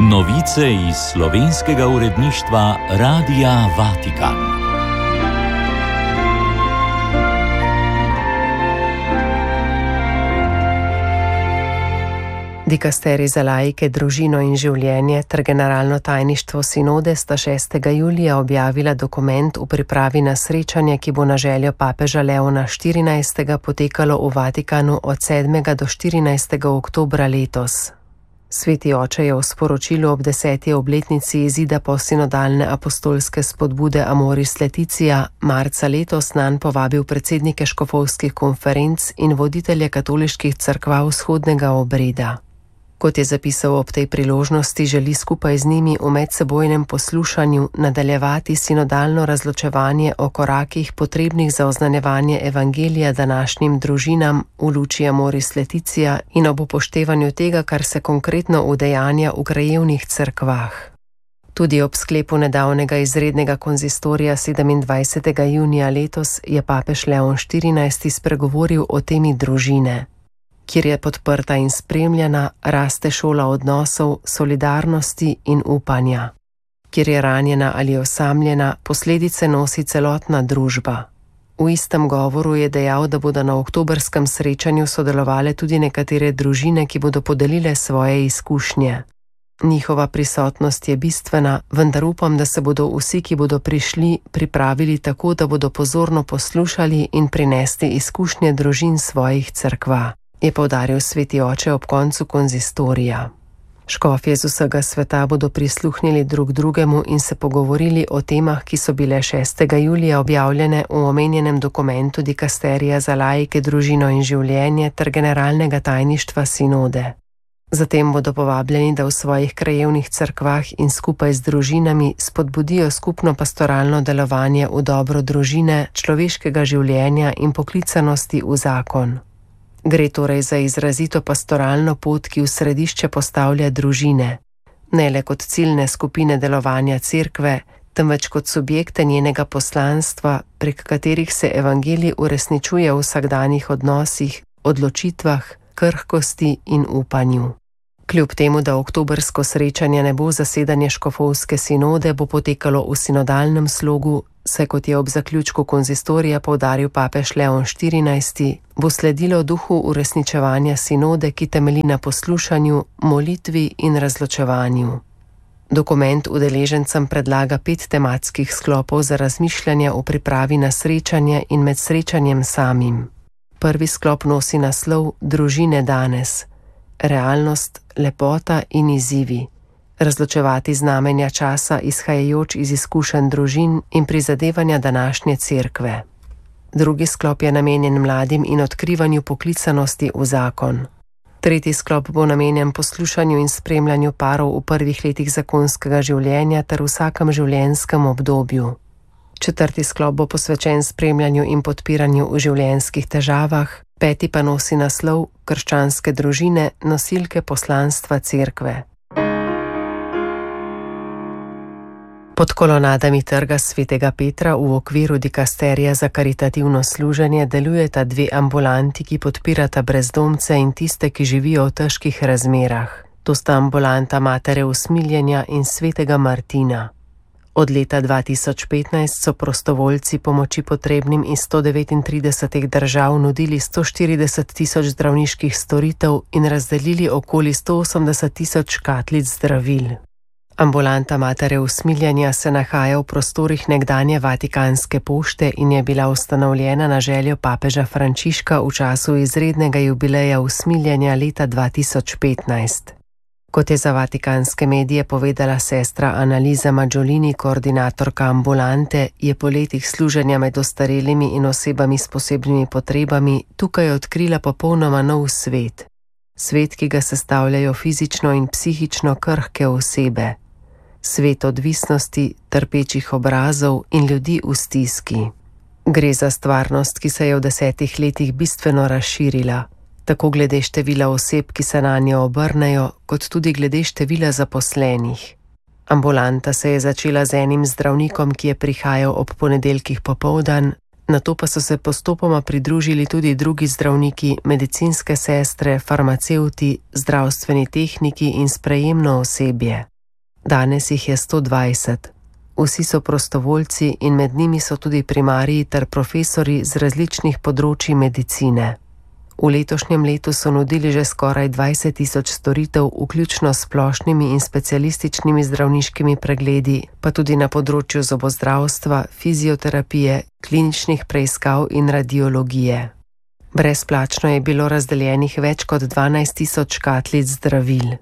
Novice iz slovenskega uredništva Radia Vatikan. Dikasterij za laike, družino in življenje ter generalno tajništvo sinode sta 6. julija objavila dokument v pripravi na srečanje, ki bo na željo papeža Leona XIV. Potekalo v Vatikanu od 7. do 14. oktobra letos. Sveti oče je v sporočilu ob 10. obletnici izida postsinodalne apostolske spodbude Amoris Laetitia marca letos nanj povabil predsednike škofovskih konferenc in voditelje katoliških cerkva vzhodnega obreda. Kot je zapisal ob tej priložnosti, želi skupaj z njimi v medsebojnem poslušanju nadaljevati sinodalno razločevanje o korakih potrebnih za oznanjevanje evangelija današnjim družinam v luči Amoris Laetitia in ob upoštevanju tega, kar se konkretno udejanja v krajevnih cerkvah. Tudi ob sklepu nedavnega izrednega konzistorija 27. junija letos je papež Leon XIV. Spregovoril o temi družine. Kjer je podprta in spremljana, raste šola odnosov, solidarnosti in upanja. Kjer je ranjena ali osamljena, posledice nosi celotna družba. V istem govoru je dejal, da bodo na oktobrskem srečanju sodelovale tudi nekatere družine, ki bodo podelile svoje izkušnje. Njihova prisotnost je bistvena, vendar upam, da se bodo vsi, ki bodo prišli, pripravili tako, da bodo pozorno poslušali in prinesli izkušnje družin svojih cerkva, je poudaril sveti oče ob koncu konzistorija. Škofje z vsega sveta bodo prisluhnili drug drugemu in se pogovorili o temah, ki so bile 6. julija objavljene v omenjenem dokumentu Dikasterija za laike, družino in življenje ter generalnega tajništva sinode. Zatem bodo povabljeni, da v svojih krajevnih cerkvah in skupaj z družinami spodbudijo skupno pastoralno delovanje v dobro družine, človeškega življenja in poklicanosti v zakon. Gre torej za izrazito pastoralno pot, ki v središče postavlja družine, ne le kot ciljne skupine delovanja cerkve, temveč kot subjekte njenega poslanstva, prek katerih se evangelij uresničuje v vsakdanjih odnosih, odločitvah, krhkosti in upanju. Kljub temu, da oktobrsko srečanje ne bo zasedanje škofovske sinode, bo potekalo v sinodalnem slogu, saj kot je ob zaključku konzistorija poudaril papež Leon XIV, bo sledilo duhu uresničevanja sinode, ki temelji na poslušanju, molitvi in razločevanju. Dokument udeležencem predlaga 5 tematskih sklopov za razmišljanje o pripravi na srečanje in med srečanjem samim. Prvi sklop nosi naslov Družine danes. Realnost, lepota in izzivi. Razločevati znamenja časa, izhajajoč iz izkušenj družin in prizadevanja današnje cerkve. Drugi sklop je namenjen mladim in odkrivanju poklicanosti v zakon. Tretji sklop bo namenjen poslušanju in spremljanju parov v prvih letih zakonskega življenja ter vsakem življenjskem obdobju. Četrti sklop bo posvečen spremljanju in podpiranju v življenjskih težavah, peti pa nosi naslov Krščanske družine, nosilke poslanstva cerkve. Pod kolonadami trga svetega Petra v okviru Dikasterija za karitativno služenje delujeta 2 ambulanti, ki podpirata brezdomce in tiste, ki živijo v težkih razmerah. To sta ambulanta Matere usmiljenja in svetega Martina. Od leta 2015 so prostovoljci pomoči potrebnim iz 139 držav nudili 140 000 zdravniških storitev in razdelili okoli 180 000 škatlic zdravil. Ambulanta Matere usmiljenja se nahaja v prostorih nekdanje Vatikanske pošte in je bila ustanovljena na željo papeža Frančiška v času izrednega jubileja usmiljenja leta 2015. Kot je za vatikanske medije povedala sestra Annalisa Maggiolini, koordinatorka ambulante, je po letih služenja med ostarelimi in osebami s posebnimi potrebami tukaj odkrila popolnoma nov svet. Svet, ki ga sestavljajo fizično in psihično krhke osebe. Svet odvisnosti, trpečih obrazov in ljudi v stiski. Gre za stvarnost, ki se je v 10 letih bistveno razširila, tako glede števila oseb, ki se nanjo obrnejo, kot tudi glede števila zaposlenih. Ambulanta se je začela z enim zdravnikom, ki je prihajal ob ponedeljkih popoldan, nato pa so se postopoma pridružili tudi drugi zdravniki, medicinske sestre, farmacevti, zdravstveni tehniki in sprejemno osebje. Danes jih je 120. Vsi so prostovoljci in med njimi so tudi primariji ter profesori z različnih področji medicine. V letošnjem letu so nudili že skoraj 20.000 storitev, vključno s splošnimi in specialističnimi zdravniškimi pregledi, pa tudi na področju zobozdravstva, fizioterapije, kliničnih preiskav in radiologije. Brezplačno je bilo razdeljenih več kot 12.000 škatlic zdravil.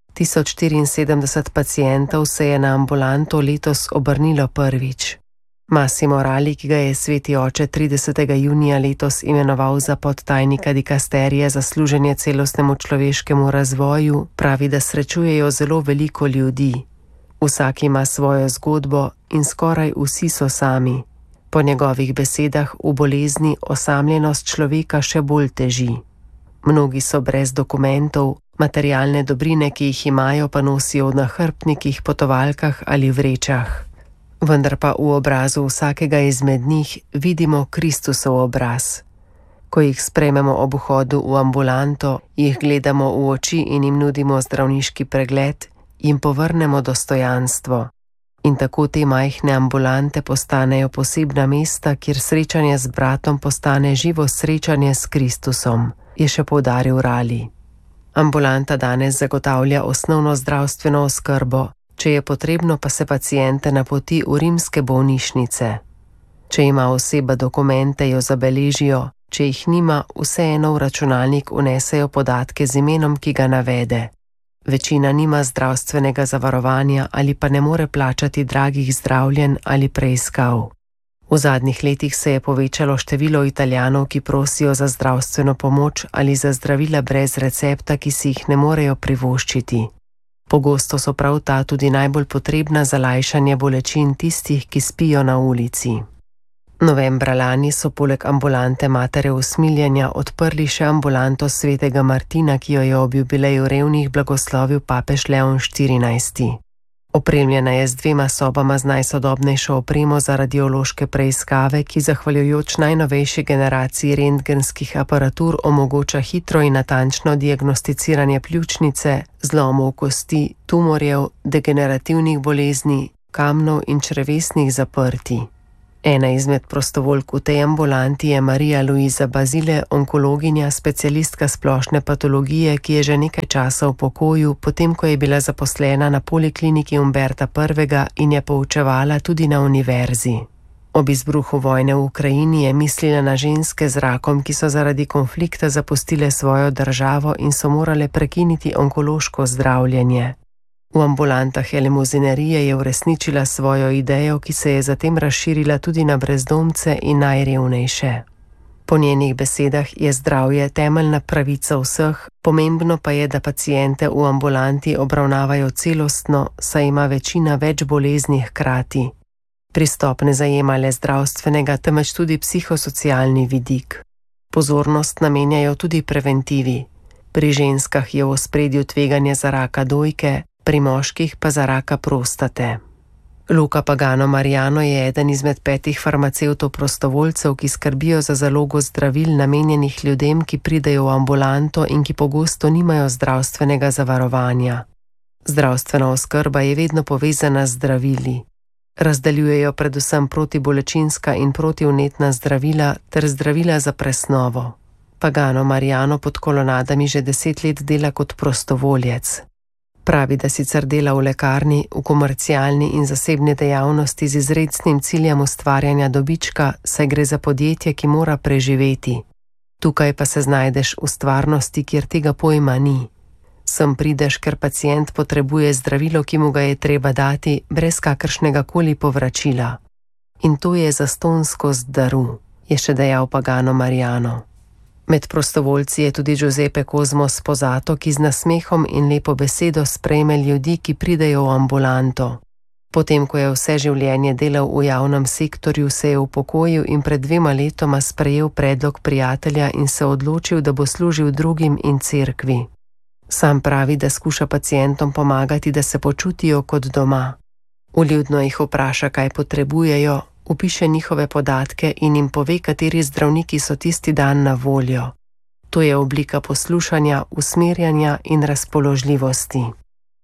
1074 pacientov se je na ambulanto letos obrnilo prvič. Massimo Rali, ki ga je sveti oče 30. junija letos imenoval za podtajnika dikasterije za služenje celostnemu človeškemu razvoju, pravi, da srečujejo zelo veliko ljudi. Vsak ima svojo zgodbo in skoraj vsi so sami. Po njegovih besedah v bolezni osamljenost človeka še bolj teži. Mnogi so brez dokumentov, materialne dobrine, ki jih imajo, pa nosijo v nahrbtnikih, potovalkah ali vrečah. Vendar pa v obrazu vsakega izmed njih vidimo Kristusov obraz. Ko jih sprejmemo ob vhodu v ambulanto, jih gledamo v oči in jim nudimo zdravniški pregled, jim povrnemo dostojanstvo. In tako te majhne ambulante postanejo posebna mesta, kjer srečanje z bratom postane živo srečanje s Kristusom, je še poudaril Rali. Ambulanta danes zagotavlja osnovno zdravstveno oskrbo, če je potrebno, pa se paciente napoti v rimske bolnišnice. Če ima oseba dokumente, jo zabeležijo, če jih nima, vseeno v računalnik vnesejo podatke z imenom, ki ga navede. Večina nima zdravstvenega zavarovanja ali pa ne more plačati dragih zdravljenj ali preiskav. V zadnjih letih se je povečalo število Italijanov, ki prosijo za zdravstveno pomoč ali za zdravila brez recepta, ki si jih ne morejo privoščiti. Pogosto so prav ta tudi najbolj potrebna za lajšanje bolečin tistih, ki spijo na ulici. Novembra lani so poleg ambulante Matere usmiljenja odprli še ambulanto svetega Martina, ki jo je ob jubileju revnih blagoslovil papež Leon XIV. Opremljena je z 2 sobama z najsodobnejšo opremo za radiološke preiskave, ki zahvaljujoč najnovejši generaciji rentgenskih aparatur omogoča hitro in natančno diagnosticiranje pljučnice, zlomov kosti, tumorjev, degenerativnih bolezni, kamnov in črevesnih zaprtij. Ena izmed prostovoljk v tej ambulanti je Marija Luisa Bazile, onkologinja, specialistka splošne patologije, ki je že nekaj časa v pokoju, potem ko je bila zaposlena na polikliniki Umberta I. in je poučevala tudi na univerzi. Ob izbruhu vojne v Ukrajini je mislila na ženske z rakom, ki so zaradi konflikta zapustile svojo državo in so morale prekiniti onkološko zdravljenje. V ambulantah elemuzinerije je uresničila svojo idejo, ki se je zatem razširila tudi na brezdomce in najrevnejše. Po njenih besedah je zdravje temeljna pravica vseh, pomembno pa je, da paciente v ambulanti obravnavajo celostno, saj ima večina več bolezni hkrati. Pristop ne zajema le zdravstvenega, temveč tudi psihosocialni vidik. Pozornost namenjajo tudi preventivi. Pri ženskah je v ospredju tveganje za raka dojke, pri moških pa za raka prostate. Luca Pagano Mariano je eden izmed 5 farmacevtov prostovoljcev, ki skrbijo za zalogo zdravil namenjenih ljudem, ki pridejo v ambulanto in ki pogosto nimajo zdravstvenega zavarovanja. Zdravstvena oskrba je vedno povezana z zdravili. Razdeljujejo predvsem protibolečinska in protivnetna zdravila ter zdravila za presnovo. Pagano Mariano pod kolonadami že 10 let dela kot prostovoljec. Pravi, da sicer dela v lekarni, v komercialni in zasebni dejavnosti z izrecnim ciljem ustvarjanja dobička, saj gre za podjetje, ki mora preživeti. Tukaj pa se znajdeš v stvarnosti, kjer tega pojma ni. Sem prideš, ker pacient potrebuje zdravilo, ki mu ga je treba dati, brez kakršnega koli povračila. In to je zastonjskost daru, je še dejal Pagano Mariano. Med prostovoljci je tudi Giuseppe Cosmo Sposato, ki z nasmehom in lepo besedo sprejme ljudi, ki pridejo v ambulanto. Potem, ko je vse življenje delal v javnem sektorju, se je upokojil in pred 2 letoma sprejel predlog prijatelja in se odločil, da bo služil drugim in cerkvi. Sam pravi, da skuša pacientom pomagati, da se počutijo kot doma. Vljudno jih vpraša, kaj potrebujejo, upiše njihove podatke in jim pove, kateri zdravniki so tisti dan na voljo. To je oblika poslušanja, usmerjanja in razpoložljivosti.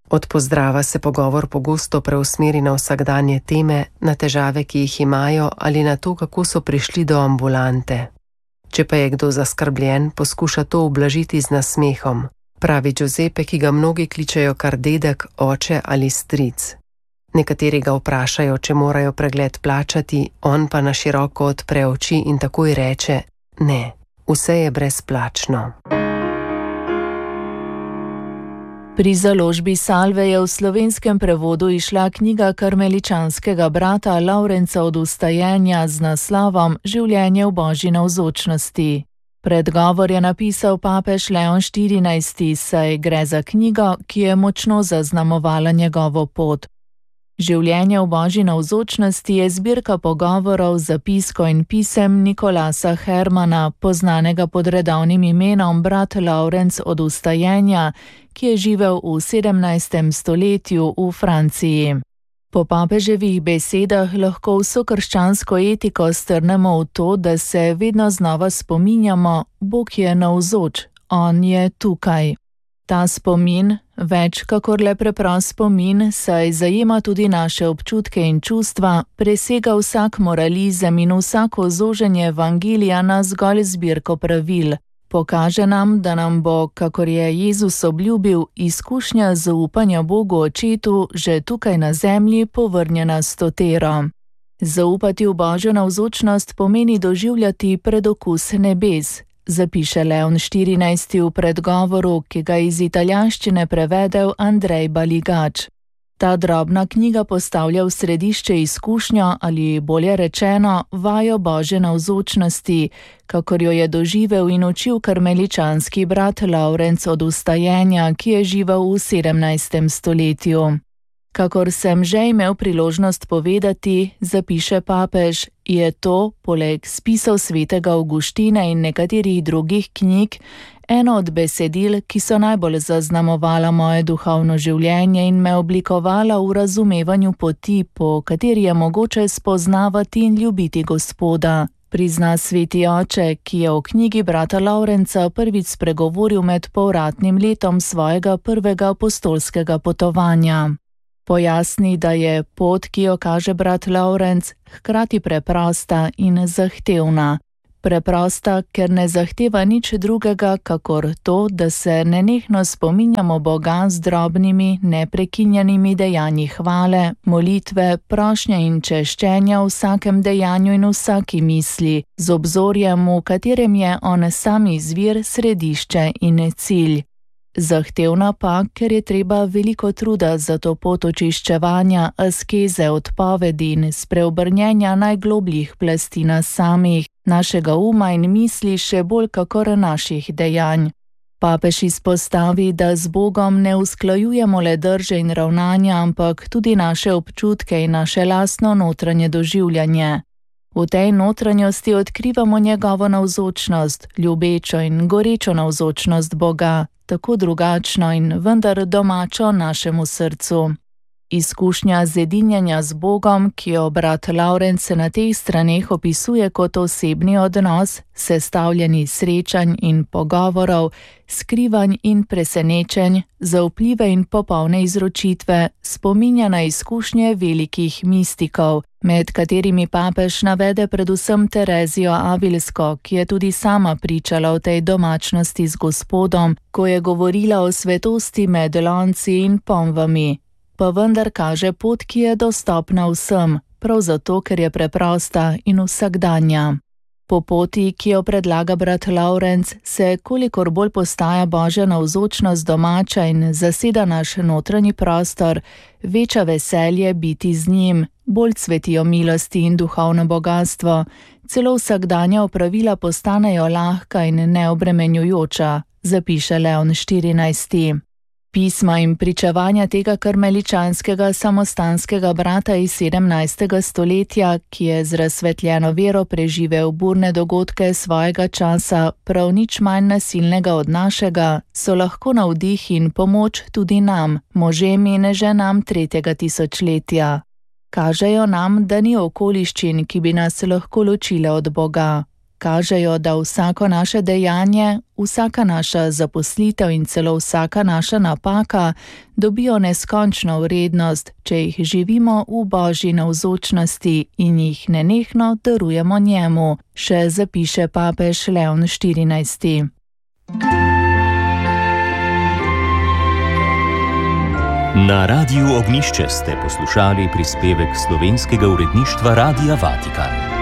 Od pozdrava se pogovor pogosto preusmeri na vsakdanje teme, na težave, ki jih imajo, ali na to, kako so prišli do ambulante. Če pa je kdo zaskrbljen, poskuša to ublažiti z nasmehom, pravi Giuseppe, ki ga mnogi kličejo kar dedek, oče ali stric. Nekateri ga vprašajo, če morajo pregled plačati, on pa na široko odpre oči in takoj reče: ne, vse je brezplačno. Pri založbi Salve je v slovenskem prevodu izšla knjiga karmeličanskega brata Laurenca od Vstajenja z naslovom Življenje v Božji navzočnosti. Predgovor je napisal papež Leon XIV, saj gre za knjigo, ki je močno zaznamovala njegovo pot. Življenje v Božji navzočnosti je zbirka pogovorov, zapiskov in pisem Nikolasa Hermana, poznanega pod redovnim imenom brat Laurenc od Vstajenja, ki je živel v 17. stoletju v Franciji. Po papeževih besedah lahko vso krščansko etiko strnemo v to, da se vedno znova spominjamo: Bog je navzoč, on je tukaj. Ta spomin, več kakor le preprost spomin, saj zajema tudi naše občutke in čustva, presega vsak moralizem in vsako zoženje evangelija na zgolj zbirko pravil. Pokaže nam, da nam bo, kakor je Jezus obljubil, izkušnja zaupanja Bogu Očetu že tukaj na zemlji povrnjena s totero. Zaupati v Božjo navzočnost pomeni doživljati predokus nebes, zapiše Leon XIV v predgovoru, ki ga iz italijanščine prevedel Andrej Baligač. Ta drobna knjiga postavlja v središče izkušnjo ali, bolje rečeno, vajo Božje navzočnosti, kakor jo je doživel in učil karmeličanski brat Laurenc od Vstajenja, ki je živel v 17. stoletju. Kakor sem že imel priložnost povedati, zapiše papež, je to, poleg spisov svetega Avguština in nekaterih drugih knjig, eno od besedil, ki so najbolj zaznamovala moje duhovno življenje in me oblikovala v razumevanju poti, po kateri je mogoče spoznavati in ljubiti Gospoda, prizna sveti oče, ki je o knjigi brata Laurenca prvič spregovoril med povratnim letom svojega prvega apostolskega potovanja. Pojasni, da je pot, ki jo kaže brat Laurenc, hkrati preprosta in zahtevna. Preprosta, ker ne zahteva nič drugega, kakor to, da se nenehno spominjamo Boga z drobnimi, neprekinjenimi dejanji hvale, molitve, prošnje in češčenja v vsakem dejanju in vsaki misli, z obzorjem, v katerem je on sam izvir, središče in cilj. Zahtevna pa, ker je treba veliko truda za to pot očiščevanja, askeze, odpovedi in spreobrnjenja najglobljih plasti nas samih, našega uma in misli še bolj kakor naših dejanj. Papež izpostavi, da z Bogom ne usklajujemo le drže in ravnanja, ampak tudi naše občutke in naše lastno notranje doživljanje. V tej notranjosti odkrivamo njegovo navzočnost, ljubečo in gorečo navzočnost Boga, tako drugačno in vendar domačo našemu srcu. Izkušnja zedinjenja z Bogom, ki jo brat Laurenc na teh straneh opisuje kot osebni odnos, sestavljen iz srečanj in pogovorov, skrivanj in presenečenj, zaupljive in popolne izročitve, spominja na izkušnje velikih mistikov, med katerimi papež navede predvsem Terezijo Avilsko, ki je tudi sama pričala o tej domačnosti z Gospodom, ko je govorila o svetosti med lonci in ponvami. Pa vendar kaže pot, ki je dostopna vsem, prav zato, ker je preprosta in vsakdanja. Po poti, ki jo predlaga brat Laurenc, se kolikor bolj postaja Božja navzočnost domača in zaseda naš notranji prostor, veča veselje biti z njim, bolj cvetijo milosti in duhovno bogatstvo, celo vsakdanja opravila postanejo lahka in neobremenjujoča, zapiše Leon XIV. Pisma in pričevanja tega karmeličanskega samostanskega brata iz 17. stoletja, ki je z razsvetljeno vero preživel burne dogodke svojega časa, prav nič manj nasilnega od našega, so lahko navdih in pomoč tudi nam, možem in ženam 3. tisočletja. Kažejo nam, da ni okoliščin, ki bi nas lahko ločile od Boga. kažejo, da vsako naše dejanje, vsaka naša zaposlitev in celo vsaka naša napaka dobijo neskončno vrednost, če jih živimo v Božji navzočnosti in jih nenehno darujemo njemu, še zapiše papež Leon XIV. Na Radiu Ognjišče ste poslušali prispevek slovenskega uredništva Radia Vatikan.